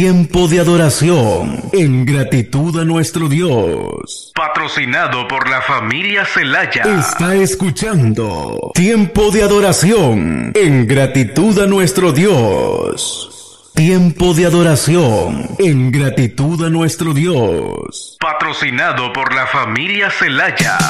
Tiempo de adoración en gratitud a nuestro Dios. Patrocinado por la familia Celaya. Está escuchando Tiempo de adoración en gratitud a nuestro Dios. Tiempo de adoración en gratitud a nuestro Dios. Patrocinado por la familia Celaya.